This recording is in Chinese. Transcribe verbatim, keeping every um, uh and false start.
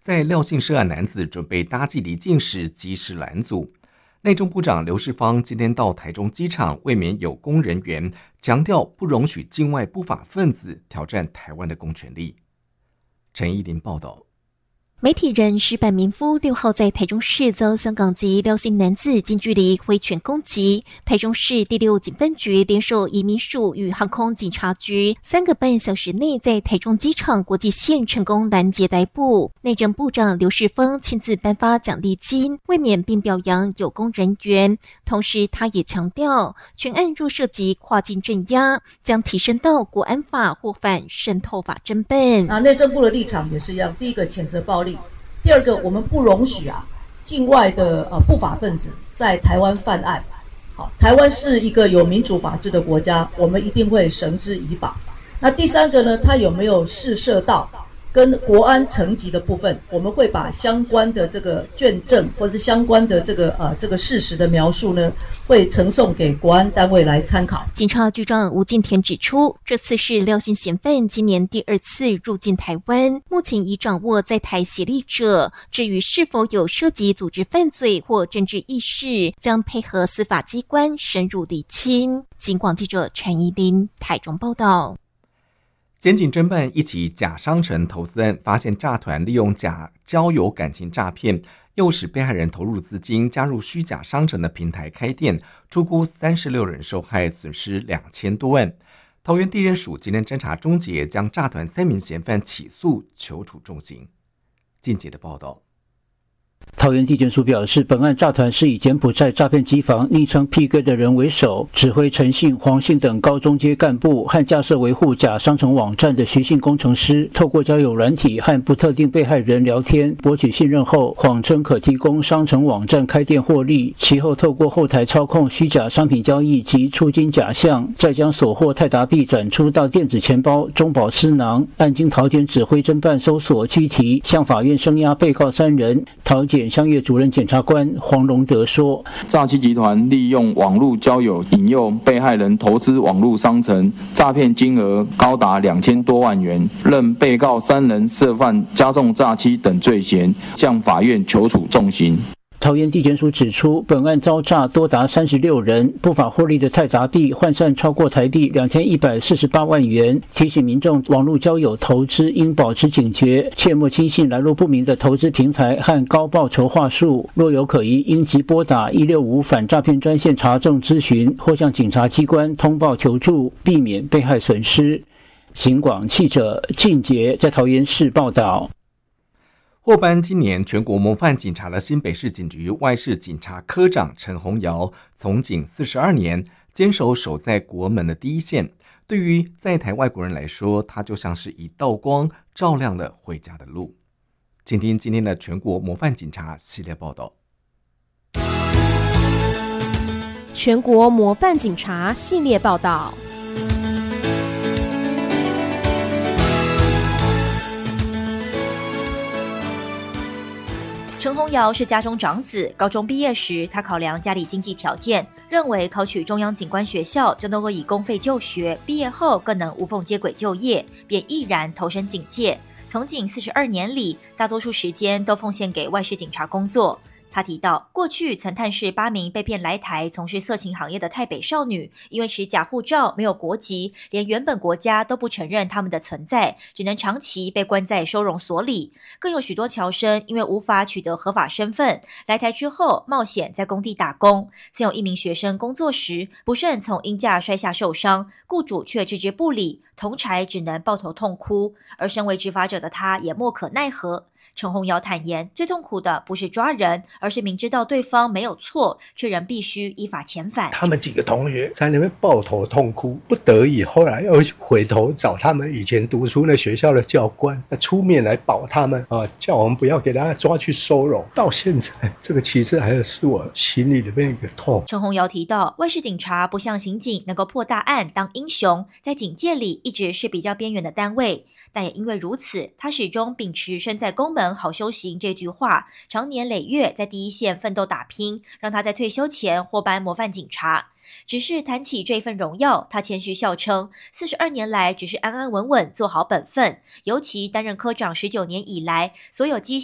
在廖姓涉案男子准备搭机离境时及时拦阻。内政部长刘世芳今天到台中机场慰勉有功人员，强调不容许境外不法分子挑战台湾的公权力。陈依林报道。 媒体人石板民夫六号在台中市遭香港籍廖姓男子近距离挥拳攻击，台中市第六警分局联手移民署与航空警察局，三个半小时内在台中机场国际线成功拦截逮捕。内政部长刘世芳亲自颁发奖励金，慰勉并表扬有功人员。同时，他也强调，全案若涉及跨境镇压，将提升到国安法或反渗透法侦办。 啊，内政部的立场也是一样，第一个谴责暴力。第二个，我们不容许啊境外的呃不法分子在台湾犯案。好，台湾是一个有民主法治的国家，我们一定会绳之以法。那第三个呢，它有没有试射到跟国安层级的部分，我们会把相关的这个卷证或者是相关的这个呃这个事实的描述呢，会呈送给国安单位来参考。 警察局长吴敬田指出，这次是廖姓嫌犯今年第二次入境台湾，目前已掌握在台协力者，至于是否有涉及组织犯罪或政治意识，将配合司法机关深入厘清。警广记者陈怡琳台中报道。 检警侦办一起假商城投资案，发现诈团利用假交友感情诈骗，诱使被害人投入资金，加入虚假商城的平台开店，初估三十六人受害，损失两千多万。桃园地检署今天侦查终结，将诈团三名嫌犯起诉，求处重刑。进阶的报道。 桃园地检署表示，本案诈团是以柬埔寨诈骗机房昵称 P 哥的人为首，指挥陈姓、黄姓等高中阶干部和架设维护假商城网站的徐姓工程师，透过交友软体和不特定被害人聊天，博取信任后，谎称可提供商城网站开店获利，其后透过后台操控虚假商品交易及出金假象，再将所获泰达币转出到电子钱包、中饱私囊。案经桃检指挥侦办搜索拘提，向法院声押被告三人。桃检香业主任检察官黄荣德说， 诈欺集团利用网络交友引诱被害人投资网络商城，诈骗金额高达两千多万元，认被告三人涉犯加重诈欺等罪嫌，向法院求处重刑。 桃园地检署指出，本案遭诈多达三十六人，不法获利的泰达币换算超过台币两千一百四十八万元。提醒民众，网络交友投资应保持警觉，切莫轻信来路不明的投资平台和高报酬话术。若有可疑，应即拨打一六五反诈骗专线查证咨询，或向警察机关通报求助，避免被害损失。警广记者靳杰在桃园市报道。 获颁今年全国模范警察的新北市警局外事警察科长陈宏尧，从警四十二年，坚守守在国门的第一线。对于在台外国人来说，他就像是一道光，照亮了回家的路。请听今天的全国模范警察系列报道。 全国模范警察系列报道。 陈宏尧是家中长子，高中毕业时，他考量家里经济条件，认为考取中央警官学校就能够以公费就学，毕业后更能无缝接轨就业，便毅然投身警界。从警四十二年里，大多数时间都奉献给外事警察工作。他提到，过去曾探视八名被骗来台从事色情行业的泰北少女，因为持假护照、没有国籍，连原本国家都不承认他们的存在，只能长期被关在收容所里。更有许多侨生因为无法取得合法身份，来台之后冒险在工地打工。曾有一名学生工作时不慎从鹰架摔下受伤，雇主却置之不理，同儕只能抱头痛哭。而身为执法者的他也莫可奈何。陈宏尧坦言，最痛苦的不是抓人，而是明知道对方没有错，却仍必须依法遣返。 他们几个同学在那边抱头痛哭，不得已后来又回头找他们以前读书那学校的教官，出面来保他们啊，叫我们不要给大家抓去收容。到现在，这个其实还是我心里的那个痛。 陈宏尧提到，外事警察不像刑警能够破大案当英雄，在警界里一直是比较边缘的单位。但也因为如此，他始终秉持身在公门好修行这句话，常年累月在第一线奋斗打拼，让他在退休前获颁模范警察。只是谈起这份荣耀，他谦虚笑称，四十二年来只是安安稳稳做好本分，尤其担任科长十九年以来，所有绩